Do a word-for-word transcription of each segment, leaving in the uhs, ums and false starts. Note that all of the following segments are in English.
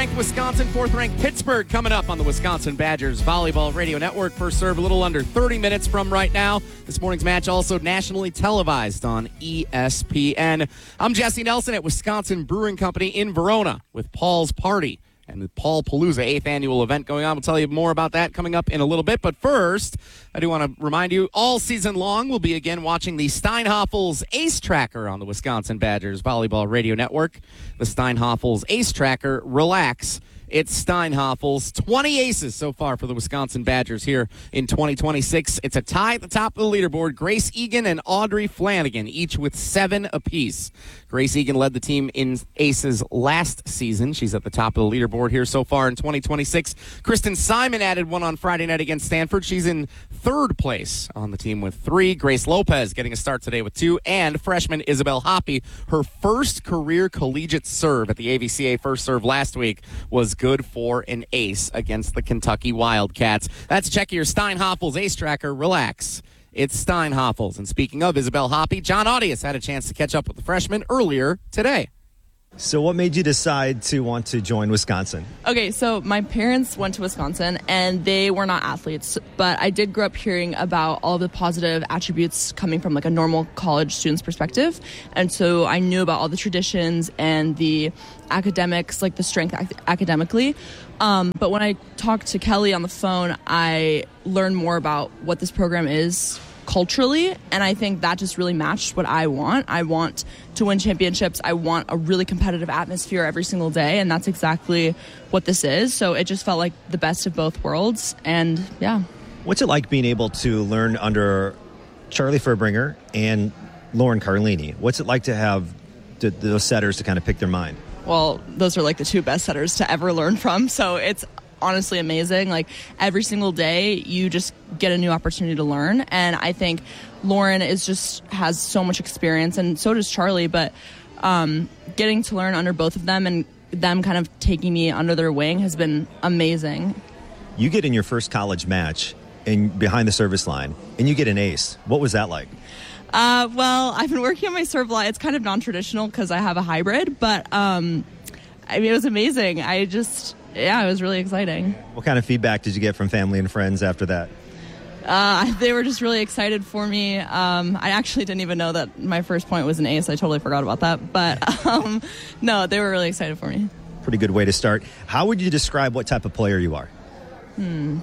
Fifth-ranked Wisconsin, fourth-ranked Pittsburgh coming up on the Wisconsin Badgers Volleyball Radio Network. First serve a little under thirty minutes from right now. This morning's match also nationally televised on E S P N. I'm Jesse Nelson at Wisconsin Brewing Company in Verona with Paul's Party and the Paul Palooza eighth annual event going on. We'll tell you more about that coming up in a little bit. But first, I do want to remind you, all season long, we'll be again watching the Steinhoffels Ace Tracker on the Wisconsin Badgers Volleyball Radio Network. The Steinhoffels Ace Tracker, relax. It's Steinhoffels. twenty aces so far for the Wisconsin Badgers here in twenty twenty-six. It's a tie at the top of the leaderboard. Grace Egan and Audrey Flanagan, each with seven apiece. Grace Egan led the team in aces last season. She's at the top of the leaderboard here so far in twenty twenty-six. Kristen Simon added one on Friday night against Stanford. She's in third place on the team with three. Grace Lopez getting a start today with two. And freshman Isabel Hoppe, her first career collegiate serve at the A V C A first serve last week was good for an ace against the Kentucky Wildcats. That's check your Steinhoffels Ace Tracker. Relax. It's Steinhoffels. And speaking of Isabel Hoppe, John Audius had a chance to catch up with the freshman earlier today. So what made you decide to want to join Wisconsin? Okay, so my parents went to Wisconsin, and they were not athletes, but I did grow up hearing about all the positive attributes coming from like a normal college student's perspective, and so I knew about all the traditions and the academics, like the strength ac- academically. Um, but when I talked to Kelly on the phone, I learned more about what this program is culturally, and I think that just really matched what I want. I want to win championships. I want a really competitive atmosphere every single day, and that's exactly what this is. So it just felt like the best of both worlds, and yeah. What's it like being able to learn under Charlie Furbringer and Lauren Carlini? What's it like to have th- those setters to kind of pick their mind? Well, those are like the two best setters to ever learn from, so it's honestly amazing. Like every single day you just get a new opportunity to learn, and I think Lauren is just has so much experience, and so does Charlie, but um, getting to learn under both of them and them kind of taking me under their wing has been amazing. You get in your first college match and behind the service line and you get an ace. What was that like? Uh, well, I've been working on my serve a lot. It's kind of non-traditional because I have a hybrid, but um, I mean, it was amazing. I just Yeah, it was really exciting. What kind of feedback did you get from family and friends after that? Uh, they were just really excited for me. Um, I actually didn't even know that my first point was an ace. I totally forgot about that. But um, no, they were really excited for me. Pretty good way to start. How would you describe what type of player you are? Hmm.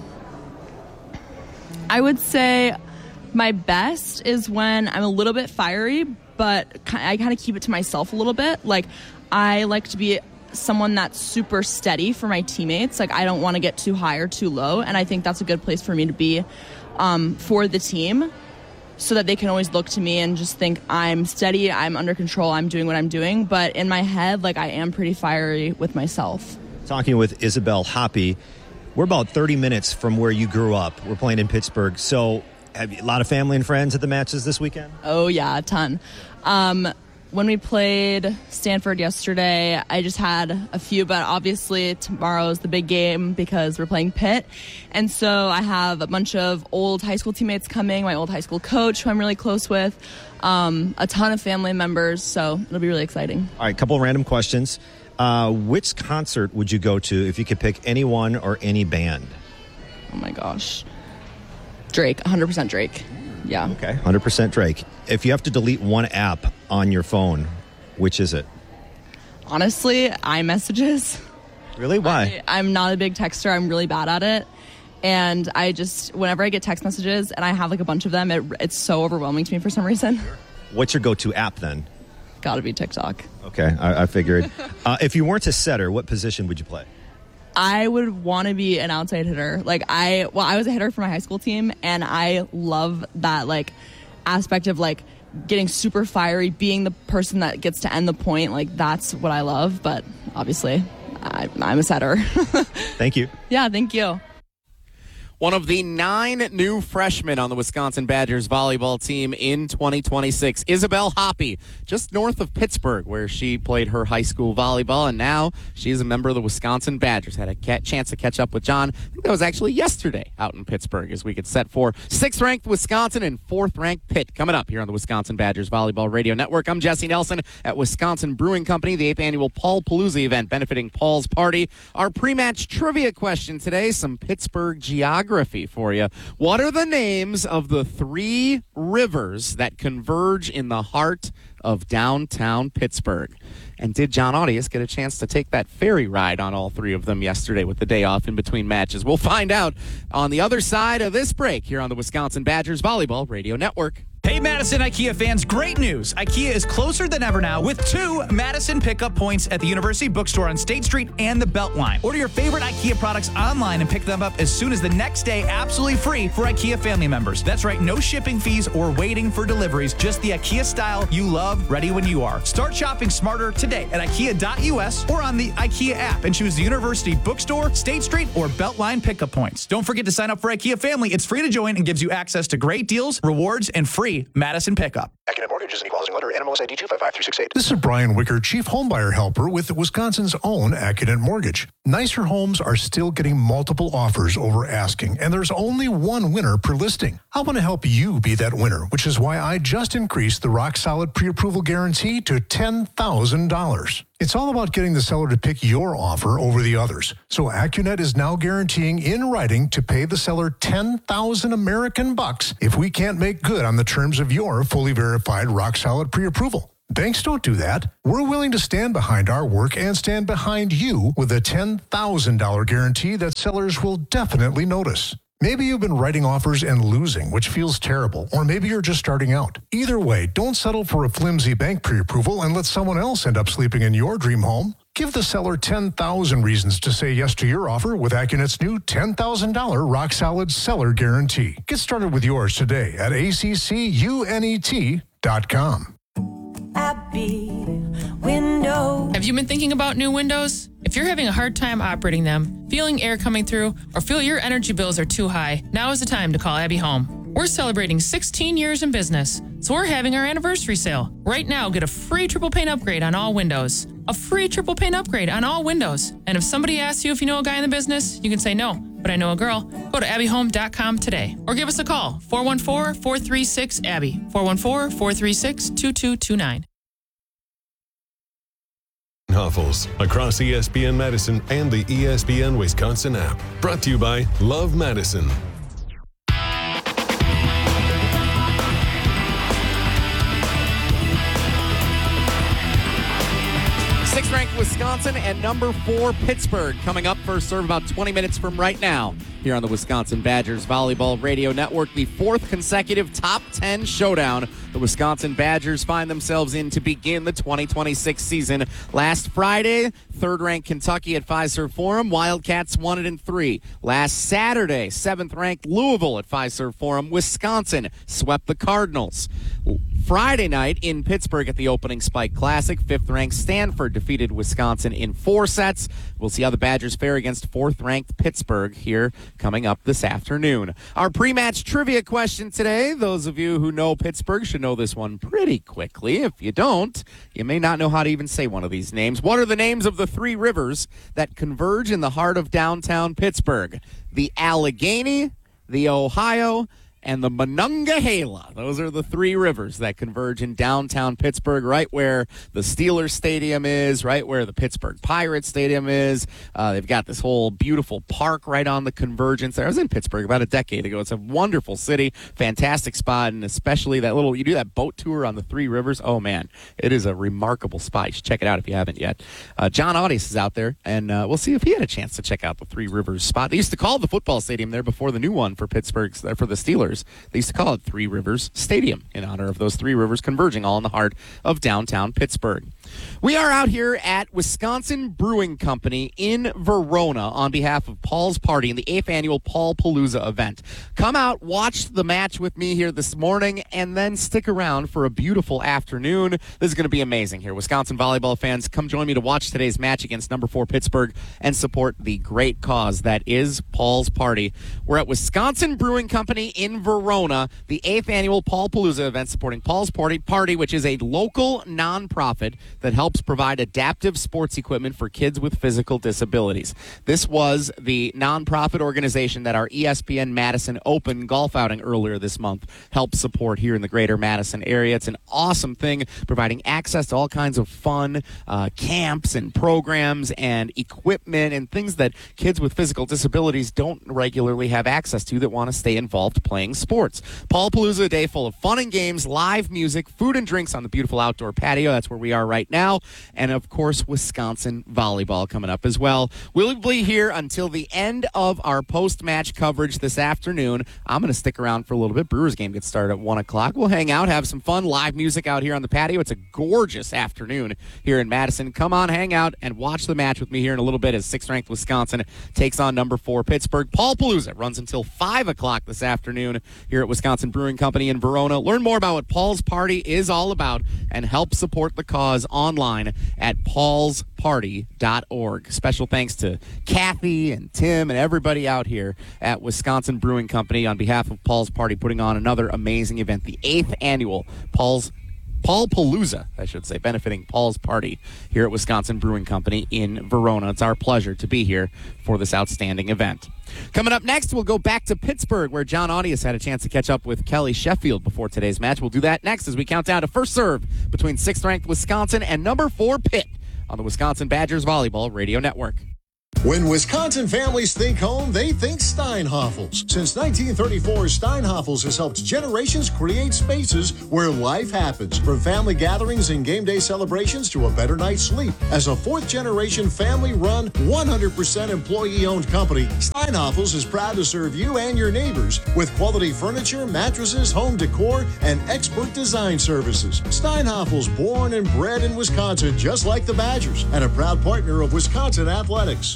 I would say my best is when I'm a little bit fiery, but I kind of keep it to myself a little bit. Like, I like to be someone that's super steady for my teammates. Like, I don't want to get too high or too low, and I think that's a good place for me to be um, for the team, so that they can always look to me and just think I'm steady, I'm under control, I'm doing what I'm doing. But in my head, like, I am pretty fiery with myself. Talking with Isabel Hoppe. We're about thirty minutes from where you grew up. We're playing in Pittsburgh. So have you, a lot of family and friends at the matches this weekend? Oh, yeah, a ton. Um, when we played Stanford yesterday, I just had a few, but obviously tomorrow's the big game because we're playing Pitt. And so I have a bunch of old high school teammates coming, my old high school coach, who I'm really close with, um, a ton of family members, so it'll be really exciting. All right, couple of random questions. Uh, which concert would you go to if you could pick anyone or any band? Oh, my gosh. Drake, one hundred percent Drake. Yeah. Okay, one hundred percent Drake. If you have to delete one app on your phone, which is it? Honestly, iMessages. Really? Why? I, I'm not a big texter. I'm really bad at it. And I just, whenever I get text messages and I have like a bunch of them, it, it's so overwhelming to me for some reason. What's your go-to app then? Gotta be TikTok. Okay, I, I figured. uh, if you weren't a setter, what position would you play? I would want to be an outside hitter. Like I, well, I was a hitter for my high school team, and I love that like aspect of like getting super fiery, being the person that gets to end the point. Like that's what I love. But obviously, I, I'm a setter. Thank you. Yeah, thank you. One of the nine new freshmen on the Wisconsin Badgers volleyball team in twenty twenty-six, Isabel Hoppe, just north of Pittsburgh, where she played her high school volleyball, and now she is a member of the Wisconsin Badgers. Had a cat chance to catch up with John. I think that was actually yesterday out in Pittsburgh as we get set for sixth-ranked Wisconsin and fourth-ranked Pitt coming up here on the Wisconsin Badgers Volleyball Radio Network. I'm Jesse Nelson at Wisconsin Brewing Company, the eighth annual Paul Palooza event benefiting Paul's Party. Our pre-match trivia question today, some Pittsburgh geography for you. What are the names of the three rivers that converge in the heart of downtown Pittsburgh? And did John Audius get a chance to take that ferry ride on all three of them yesterday with the day off in between matches? We'll find out on the other side of this break here on the Wisconsin Badgers Volleyball Radio Network. Hey, Madison IKEA fans, great news. IKEA is closer than ever now with two Madison pickup points at the University Bookstore on State Street and the Beltline. Order your favorite IKEA products online and pick them up as soon as the next day, absolutely free for IKEA family members. That's right, no shipping fees or waiting for deliveries, just the IKEA style you love, ready when you are. Start shopping smarter today at ikea dot u s or on the IKEA app and choose the University Bookstore, State Street, or Beltline pickup points. Don't forget to sign up for IKEA Family. It's free to join and gives you access to great deals, rewards, and free Madison pickup. Accunet Mortgage is an equal housing lender. N M L S I D two five five three six eight. This is Brian Wicker, Chief Homebuyer Helper with Wisconsin's own Accunet Mortgage. Nicer homes are still getting multiple offers over asking, and there's only one winner per listing. I want to help you be that winner, which is why I just increased the Rock Solid Pre-Approval Guarantee to ten thousand dollars. It's all about getting the seller to pick your offer over the others. So Accunet is now guaranteeing in writing to pay the seller ten thousand American bucks if we can't make good on the terms of your fully verified Rock Solid Pre-Approval. Banks don't do that. We're willing to stand behind our work and stand behind you with a ten thousand dollars guarantee that sellers will definitely notice. Maybe you've been writing offers and losing, which feels terrible, or maybe you're just starting out. Either way, don't settle for a flimsy bank pre-approval and let someone else end up sleeping in your dream home. Give the seller ten thousand reasons to say yes to your offer with Accunet's new ten thousand dollars Rock Solid Seller Guarantee. Get started with yours today at A C C U N E T dot com. Abby Window. Have you been thinking about new windows? If you're having a hard time operating them, feeling air coming through, or feel your energy bills are too high, now is the time to call Abby Home. We're celebrating sixteen years in business, so we're having our anniversary sale. Right now, get a free triple pane upgrade on all windows. A free triple pane upgrade on all windows. And if somebody asks you if you know a guy in the business, you can say no, but I know a girl. Go to abby home dot com today or give us a call, four one four, four three six, A B B Y, four one four, four three six, two two two nine. Huffles across E S P N Madison and the E S P N Wisconsin app. Brought to you by Love Madison. Sixth-ranked Wisconsin and number four Pittsburgh coming up first serve about twenty minutes from right now here on the Wisconsin Badgers Volleyball Radio Network. The fourth consecutive top ten showdown the Wisconsin Badgers find themselves in to begin the twenty twenty-six season. Last Friday, third-ranked Kentucky at Fiserv Forum. Wildcats won it in three. Last Saturday, seventh-ranked Louisville at Fiserv Forum. Wisconsin swept the Cardinals. Friday night in Pittsburgh at the opening Spike Classic, fifth-ranked Stanford defeated Wisconsin in four sets. We'll see how the Badgers fare against fourth-ranked Pittsburgh here coming up this afternoon. Our pre-match trivia question today, those of you who know Pittsburgh should know this one pretty quickly. If you don't, you may not know how to even say one of these names. What are the names of the three rivers that converge in the heart of downtown Pittsburgh? The Allegheny, the Ohio, and the Monongahela. Those are the three rivers that converge in downtown Pittsburgh, right where the Steelers Stadium is, right where the Pittsburgh Pirates Stadium is. Uh, they've got this whole beautiful park right on the convergence there. I was in Pittsburgh about a decade ago. It's a wonderful city, fantastic spot, and especially that little, you do that boat tour on the three rivers. Oh, man, it is a remarkable spot. You should check it out if you haven't yet. Uh, John Audius is out there, and uh, we'll see if he had a chance to check out the Three Rivers spot. They used to call the football stadium there before the new one for Pittsburgh, for the Steelers. They used to call it Three Rivers Stadium in honor of those three rivers converging all in the heart of downtown Pittsburgh. We are out here at Wisconsin Brewing Company in Verona on behalf of Paul's Party in the eighth annual Paul Palooza event. Come out, watch the match with me here this morning, and then stick around for a beautiful afternoon. This is going to be amazing here. Wisconsin volleyball fans, come join me to watch today's match against number four Pittsburgh and support the great cause that is Paul's Party. We're at Wisconsin Brewing Company in Verona, the eighth annual Paul Palooza event supporting Paul's Party, Party, which is a local nonprofit that helps provide adaptive sports equipment for kids with physical disabilities. This was the nonprofit organization that our E S P N Madison Open golf outing earlier this month helped support here in the greater Madison area. It's an awesome thing, providing access to all kinds of fun uh, camps and programs and equipment and things that kids with physical disabilities don't regularly have access to that want to stay involved playing sports. Paul Palooza, a day full of fun and games, live music, food and drinks on the beautiful outdoor patio. That's where we are right now. And, of course, Wisconsin volleyball coming up as well. We'll be here until the end of our post-match coverage this afternoon. I'm going to stick around for a little bit. Brewers game gets started at one o'clock. We'll hang out, have some fun, live music out here on the patio. It's a gorgeous afternoon here in Madison. Come on, hang out, and watch the match with me here in a little bit as sixth-ranked Wisconsin takes on number four Pittsburgh. Paul Palooza runs until five o'clock this afternoon here at Wisconsin Brewing Company in Verona. Learn more about what Paul's Party is all about and help support the cause online at pauls party dot org. Special thanks to Kathy and Tim and everybody out here at Wisconsin Brewing Company on behalf of Paul's Party, putting on another amazing event, the eighth annual Paul's Paul Palooza, I should say, benefiting Paul's Party here at Wisconsin Brewing Company in Verona. It's our pleasure to be here for this outstanding event. Coming up next, we'll go back to Pittsburgh, where John Audius had a chance to catch up with Kelly Sheffield before today's match. We'll do that next as we count down to first serve between sixth-ranked Wisconsin and number four Pitt on the Wisconsin Badgers Volleyball Radio Network. When Wisconsin families think home, they think Steinhoffels. Since nineteen thirty-four, Steinhoffels has helped generations create spaces where life happens. From family gatherings and game day celebrations to a better night's sleep. As a fourth-generation family-run, one hundred percent employee-owned company, Steinhoffels is proud to serve you and your neighbors with quality furniture, mattresses, home decor, and expert design services. Steinhoffels, born and bred in Wisconsin, just like the Badgers, and a proud partner of Wisconsin Athletics.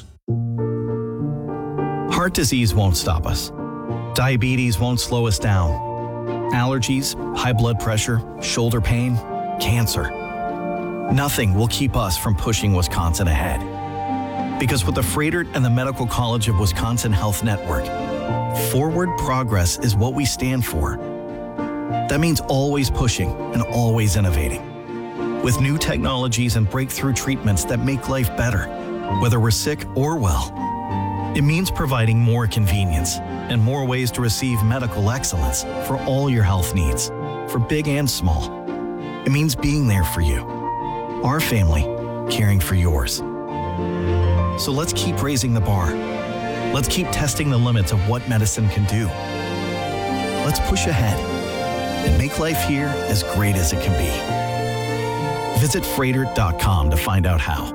Heart disease won't stop us. Diabetes won't slow us down. Allergies, high blood pressure, shoulder pain, cancer. Nothing will keep us from pushing Wisconsin ahead. Because with the Froedtert and the Medical College of Wisconsin Health Network, forward progress is what we stand for. That means always pushing and always innovating. With new technologies and breakthrough treatments that make life better, whether we're sick or well. It means providing more convenience and more ways to receive medical excellence for all your health needs, for big and small. It means being there for you, our family, caring for yours. So let's keep raising the bar. Let's keep testing the limits of what medicine can do. Let's push ahead and make life here as great as it can be. Visit Froedtert dot com to find out how.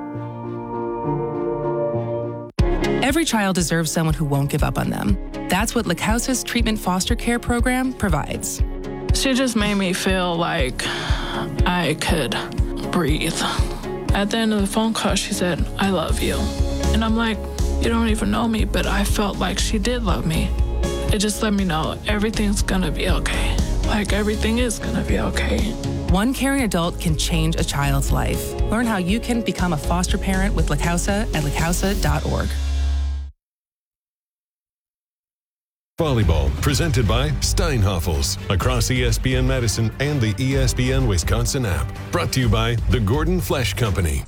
Every child deserves someone who won't give up on them. That's what Lacausa's Treatment Foster Care program provides. She just made me feel like I could breathe. At the end of the phone call, she said, "I love you." And I'm like, you don't even know me, but I felt like she did love me. It just let me know everything's gonna be okay. Like everything is gonna be okay. One caring adult can change a child's life. Learn how you can become a foster parent with Lacausa at lacausa dot org. Volleyball, presented by Steinhoffels, across E S P N Madison and the E S P N Wisconsin app. Brought to you by the Gordon Flesch Company.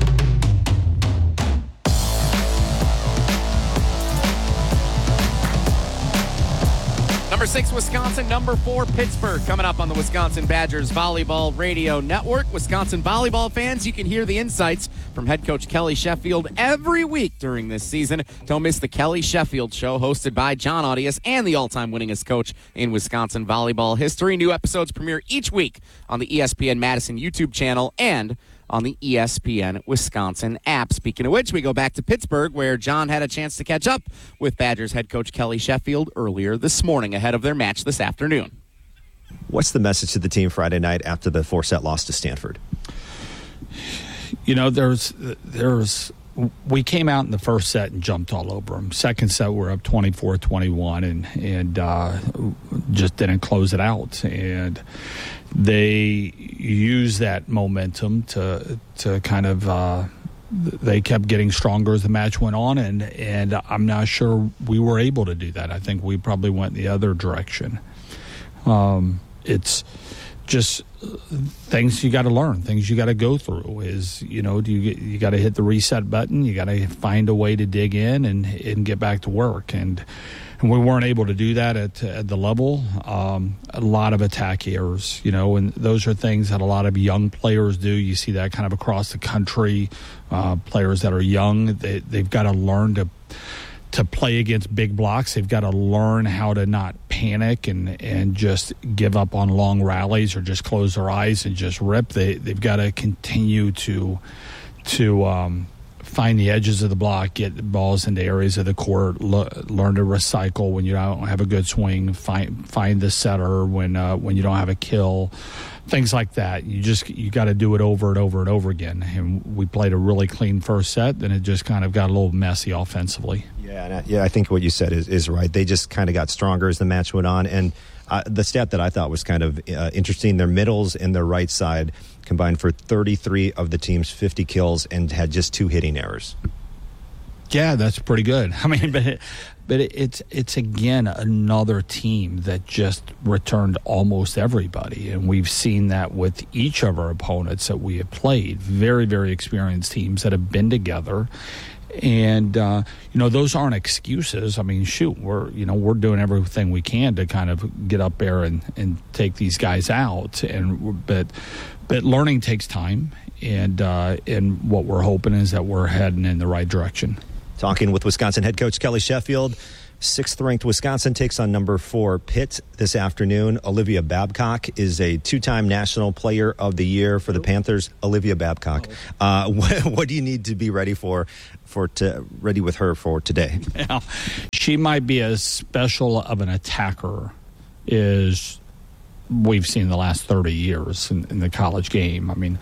Number six, Wisconsin. Number four, Pittsburgh. Coming up on the Wisconsin Badgers Volleyball Radio Network. Wisconsin volleyball fans, you can hear the insights from head coach Kelly Sheffield every week during this season. Don't miss the Kelly Sheffield Show, hosted by John Audius and the all-time winningest coach in Wisconsin volleyball history. New episodes premiere each week on the E S P N Madison YouTube channel and on the E S P N Wisconsin app. Speaking of which, we go back to Pittsburgh, where John had a chance to catch up with Badgers head coach Kelly Sheffield earlier this morning ahead of their match this afternoon. What's the message to the team Friday night after the four-set loss to Stanford? you know, there's there's we came out in the first set and jumped all over them. Second set, we're up twenty-four twenty-one and and uh, just didn't close it out. And they used that momentum to to kind of uh, they kept getting stronger as the match went on, and and I'm not sure we were able to do that. I think we probably went the other direction. Um, it's just things you got to learn, things you got to go through. Is, you know, do you you got to hit the reset button? You got to find a way to dig in and and get back to work. And and we weren't able to do that at at the level. Um, a lot of attack errors, you know, and those are things that a lot of young players do. You see that kind of across the country. Uh, players that are young, they they've got to learn to. to play against big blocks. They've got to learn how to not panic and, and just give up on long rallies or just close their eyes and just rip. They, they've got to continue to to um, find the edges of the block, get the balls into areas of the court, lo- learn to recycle when you don't have a good swing, find find the setter when uh, when you don't have a kill, things like that. You just you got to do it over and over and over again. And we played a really clean first set, and it just kind of got a little messy offensively. Yeah, and I, yeah, I think what you said is, is right. They just kind of got stronger as the match went on. And uh, the stat that I thought was kind of uh, interesting, their middles and their right side combined for thirty-three of the team's fifty kills and had just two hitting errors. Yeah, that's pretty good. I mean, but it, but it, it's it's again another team that just returned almost everybody, and we've seen that with each of our opponents that we have played. Very, very experienced teams that have been together. And uh, you know, those aren't excuses. I mean, shoot, we're you know we're doing everything we can to kind of get up there and, and take these guys out. And but but learning takes time, and uh, and what we're hoping is that we're heading in the right direction. Talking with Wisconsin head coach Kelly Sheffield. Sixth-ranked Wisconsin takes on number four Pitt this afternoon. Olivia Babcock is a two-time National Player of the Year for the Panthers. Olivia Babcock, uh, what, what do you need to be ready for, for to, ready with her for today? Yeah, she might be as special of an attacker as we've seen the last thirty years in, in the college game. I mean,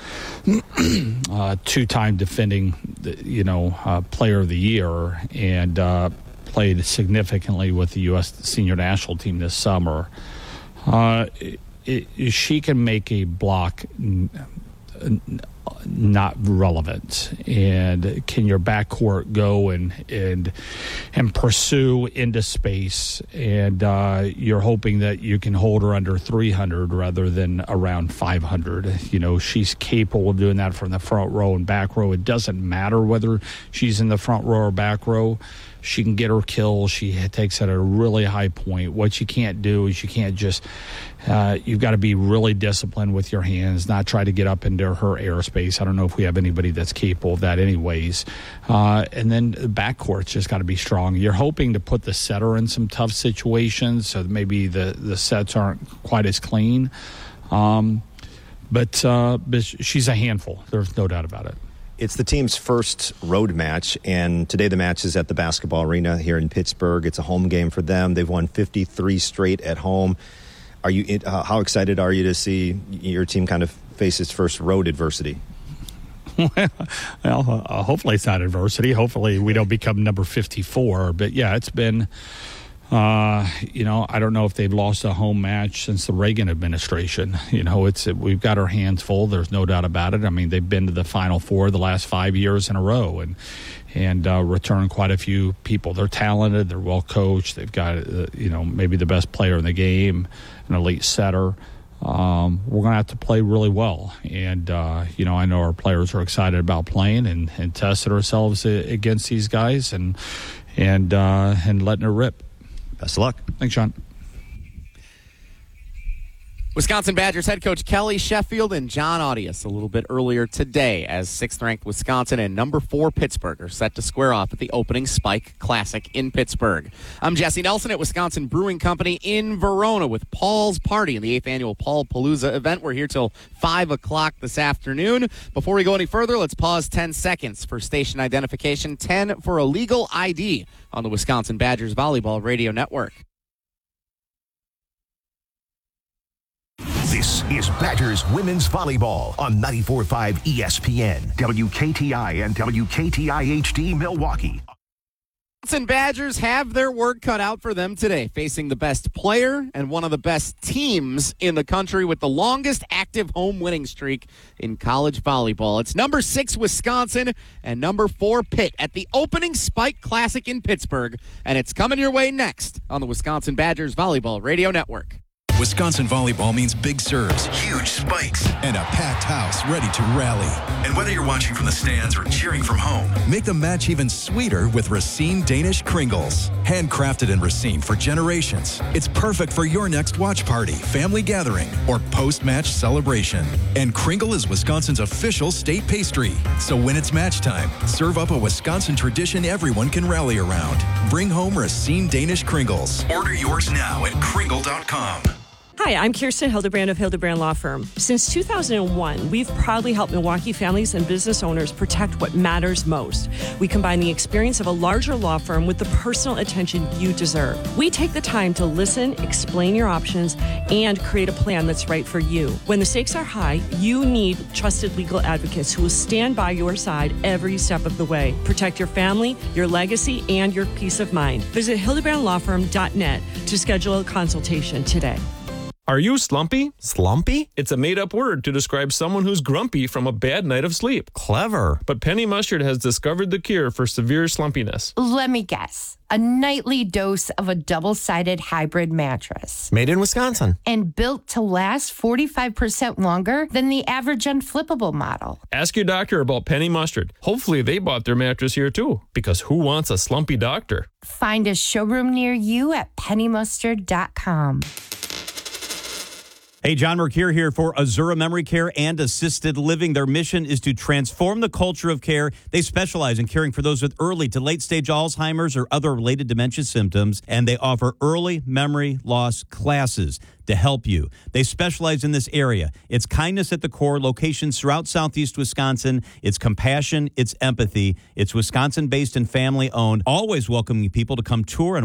uh, two-time defending, you know, uh, Player of the Year, and uh, played significantly with the U S senior national team this summer. Uh, it, it, she can make a block n- n- not relevant, and can your backcourt go and and and pursue into space, and uh, you're hoping that you can hold her under three hundred rather than around five hundred. You know, she's capable of doing that from the front row and back row. It doesn't matter whether she's in the front row or back row. She can get her kill. She takes it at a really high point. What you can't do is you can't just uh, you've got to be really disciplined with your hands, not try to get up into her airspace. I don't know if we have anybody that's capable of that anyways. Uh, and then the backcourt's just got to be strong. You're hoping to put the setter in some tough situations, so maybe the, the sets aren't quite as clean. Um, but, uh, but she's a handful. There's no doubt about it. It's the team's first road match, and today the match is at the basketball arena here in Pittsburgh. It's a home game for them. They've won fifty-three straight at home. Are you? Uh, how excited are you to see your team kind of face its first road adversity? Well, uh, hopefully it's not adversity. Hopefully we don't become number fifty-four. But yeah, it's been. Uh, you know, I don't know if they've lost a home match since the Reagan administration. You know, it's we've got our hands full. There's no doubt about it. I mean, they've been to the Final Four the last five years in a row, and and uh, returned quite a few people. They're talented. They're well coached. They've got uh, you know maybe the best player in the game, an elite setter. Um, we're going to have to play really well, and uh, you know I know our players are excited about playing and, and testing ourselves against these guys and and uh, and letting it rip. Best of luck. Thanks, Sean. Wisconsin Badgers head coach Kelly Sheffield and John Audius a little bit earlier today as sixth-ranked Wisconsin and number four Pittsburgh are set to square off at the opening Spike Classic in Pittsburgh. I'm Jesse Nelson at Wisconsin Brewing Company in Verona with Paul's Party in the eighth annual Paul Palooza event. We're here till five o'clock this afternoon. Before we go any further, let's pause ten seconds for station identification, ten for a legal I D on the Wisconsin Badgers Volleyball Radio Network. This is Badgers Women's Volleyball on ninety-four point five E S P N, W K T I and W K T I H D Milwaukee. Wisconsin Badgers have their work cut out for them today, facing the best player and one of the best teams in the country with the longest active home winning streak in college volleyball. It's number six Wisconsin and number four Pitt at the opening Spike Classic in Pittsburgh, and it's coming your way next on the Wisconsin Badgers Volleyball Radio Network. Wisconsin volleyball means big serves, huge spikes, and a packed house ready to rally. And whether you're watching from the stands or cheering from home, make the match even sweeter with Racine Danish Kringles. Handcrafted in Racine for generations, it's perfect for your next watch party, family gathering, or post-match celebration. And Kringle is Wisconsin's official state pastry. So when it's match time, serve up a Wisconsin tradition everyone can rally around. Bring home Racine Danish Kringles. Order yours now at kringle dot com. Hi, I'm Kirsten Hildebrand of Hildebrand Law Firm. Since two thousand one, we've proudly helped Milwaukee families and business owners protect what matters most. We combine the experience of a larger law firm with the personal attention you deserve. We take the time to listen, explain your options, and create a plan that's right for you. When the stakes are high, you need trusted legal advocates who will stand by your side every step of the way. Protect your family, your legacy, and your peace of mind. Visit hildebrand law firm dot net to schedule a consultation today. Are you slumpy? Slumpy? It's a made-up word to describe someone who's grumpy from a bad night of sleep. Clever. But Penny Mustard has discovered the cure for severe slumpiness. Let me guess. A nightly dose of a double-sided hybrid mattress. Made in Wisconsin. And built to last forty-five percent longer than the average unflippable model. Ask your doctor about Penny Mustard. Hopefully they bought their mattress here too, because who wants a slumpy doctor? Find a showroom near you at penny mustard dot com. Hey, John Mercure here for Azura Memory Care and Assisted Living. Their mission is to transform the culture of care. They specialize in caring for those with early to late-stage Alzheimer's or other related dementia symptoms, and they offer early memory loss classes to help you. They specialize in this area. It's kindness at the core, locations throughout Southeast Wisconsin. It's compassion, it's empathy. It's Wisconsin-based and family-owned, always welcoming people to come tour and